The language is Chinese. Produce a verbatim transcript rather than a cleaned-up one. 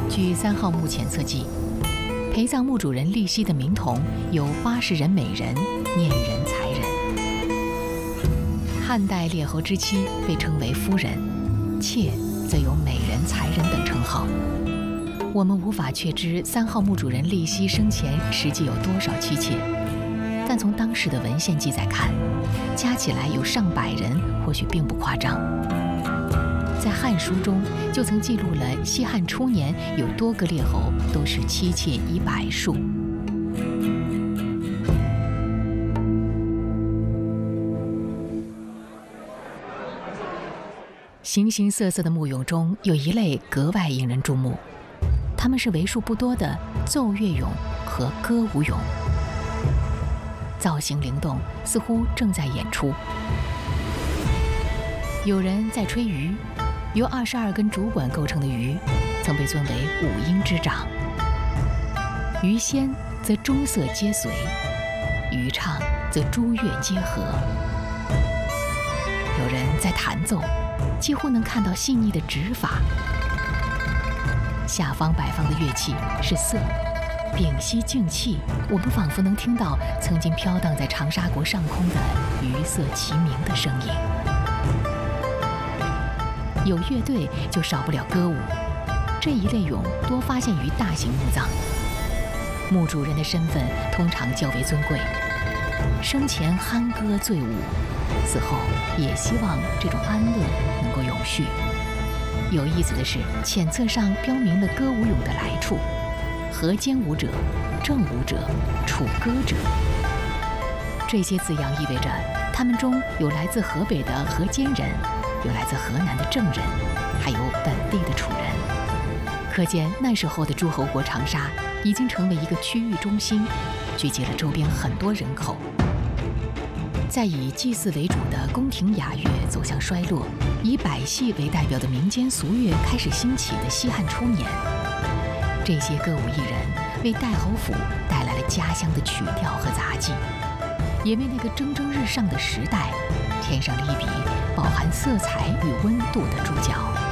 据三号墓前册记，陪葬墓主人利西的名童有八十人美人、念人、才人。汉代列侯之妻被称为夫人，妾则有美人、才人等称号。我们无法确知三号墓主人利西生前实际有多少妻妾，但从当时的文献记载看，加起来有上百人，或许并不夸张。在《汉书》中就曾记录了西汉初年有多个列侯都是妻妾以百数。形形色色的木俑中有一类格外引人注目，它们是为数不多的奏乐俑和歌舞俑，造型灵动，似乎正在演出。有人在吹竽，由二十二根竹管构成的竽曾被尊为五音之长。竽先则中色皆随，竽唱则诸乐皆和。有人在弹奏，几乎能看到细腻的指法。下方摆放的乐器是瑟，屏息静气，我们仿佛能听到曾经飘荡在长沙国上空的竽色齐鸣的声音。有乐队就少不了歌舞，这一类俑多发现于大型墓葬，墓主人的身份通常较为尊贵，生前酣歌醉舞，死后也希望这种安乐能够永续。有意思的是，浅册上标明了歌舞俑的来处：河间舞者、正舞者、楚歌者。这些字样意味着他们中有来自河北的河间人，有来自河南的郑人，还有本地的楚人。可见那时候的诸侯国长沙已经成为一个区域中心，聚集了周边很多人口。在以祭祀为主的宫廷雅乐走向衰落，以百戏为代表的民间俗乐开始兴起的西汉初年，这些歌舞艺人为代侯府带来了家乡的曲调和杂技，也为那个蒸蒸日上的时代添上了一笔饱含色彩与温度的注脚。